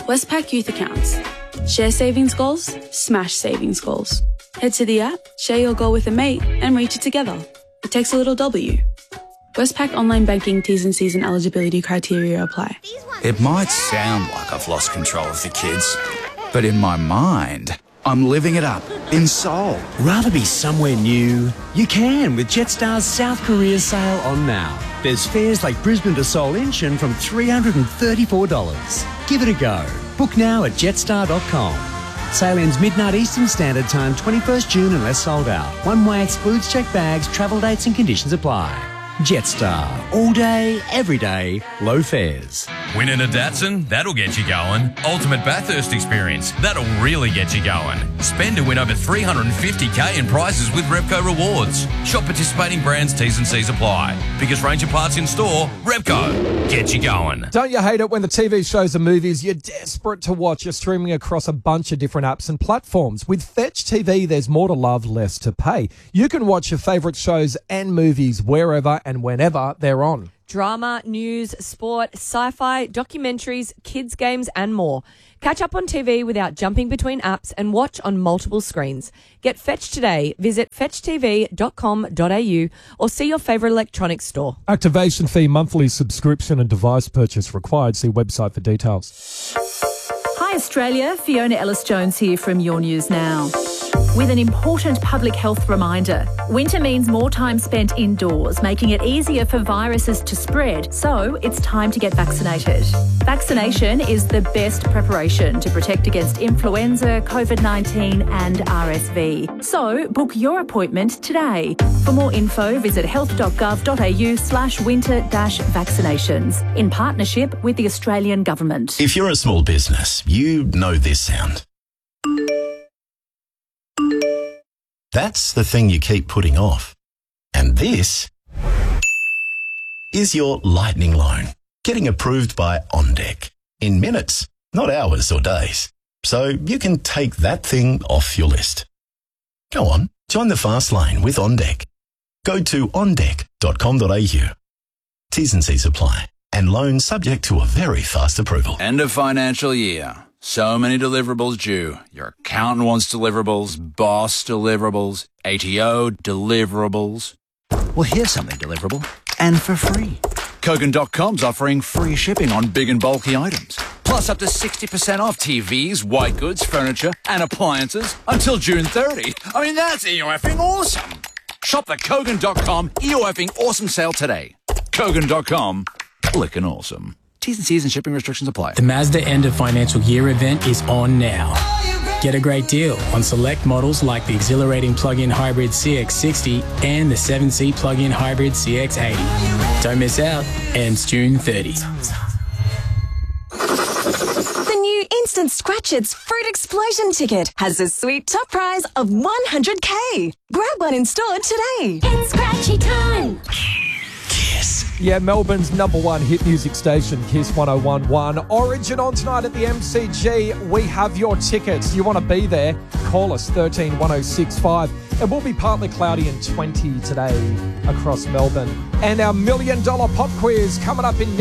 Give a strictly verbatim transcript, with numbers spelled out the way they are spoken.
Westpac Youth Accounts. Share savings goals, smash savings goals. Head to the app, share your goal with a mate, and reach it together. It takes a little W. Westpac Online Banking T's and C's and eligibility criteria apply. It might sound like I've lost control of the kids, but in my mind, I'm living it up in Seoul. Rather be somewhere new? You can with Jetstar's South Korea sale on now. There's fares like Brisbane to Seoul Incheon from three hundred thirty-four dollars. Give it a go. Book now at jetstar dot com. Sale ends midnight Eastern Standard Time, twenty-first June unless sold out. One way excludes checked bags, travel dates and conditions apply. Jetstar. All day, every day, low fares. Winning a Datsun? That'll get you going. Ultimate Bathurst experience? That'll really get you going. Spend to win over three hundred fifty K in prizes with Repco Rewards. Shop participating brands, T's and C's apply. Biggest range of parts in store, Repco. Get you going. Don't you hate it when the T V shows and movies you're desperate to watch are streaming across a bunch of different apps and platforms? With Fetch T V, there's more to love, less to pay. You can watch your favourite shows and movies wherever and whenever they're on. Drama, news, sport, sci-fi, documentaries, kids' games and more. Catch up on T V without jumping between apps and watch on multiple screens. Get Fetch today. Visit fetch t v dot com dot a u or see your favourite electronics store. Activation fee, monthly subscription and device purchase required. See website for details. Hi Australia, Fiona Ellis-Jones here from Your News Now. With an important public health reminder. Winter means more time spent indoors, making it easier for viruses to spread, so it's time to get vaccinated. Vaccination is the best preparation to protect against influenza, COVID nineteen and R S V. So book your appointment today. For more info, visit health dot gov dot a u slash winter dash vaccinations in partnership with the Australian Government. If you're a small business, you know this sound. That's the thing you keep putting off. And this is your lightning loan, getting approved by OnDeck in minutes, not hours or days. So you can take that thing off your list. Go on, join the fast lane with OnDeck. Go to on deck dot com dot a u. T's and C's apply, and loans subject to a very fast approval. End of financial year. So many deliverables due. Your accountant wants deliverables, boss deliverables, A T O deliverables. Well, here's something deliverable, and for free. Kogan dot com's offering free shipping on big and bulky items. Plus up to sixty percent off T Vs, white goods, furniture, and appliances until June thirtieth. I mean, that's E O F-ing awesome. Shop the Kogan dot com E O F-ing awesome sale today. Kogan dot com, clickin' awesome. T's and C's and shipping restrictions apply. The Mazda End of Financial Year event is on now. Get a great deal on select models like the exhilarating plug-in hybrid C X sixty and the seven seat plug-in hybrid C X eighty. Don't miss out. Ends June thirtieth. The new Instant Scratch-Its Fruit Explosion ticket has a sweet top prize of one hundred K. Grab one in store today. It's scratchy time. Yeah, Melbourne's number one hit music station, Kiss one oh one point one. Origin on tonight at the M C G. We have your tickets. You want to be there? Call us thirteen one oh six five. It will be partly cloudy and twenty today across Melbourne. And our million dollar pop quiz coming up in